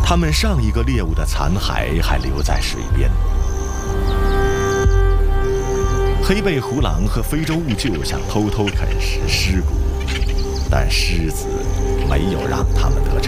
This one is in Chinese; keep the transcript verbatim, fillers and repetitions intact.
他们上一个猎物的残骸还留在水边。黑背狐狼和非洲兀鹫想偷偷啃食尸骨，但狮子没有让他们得逞。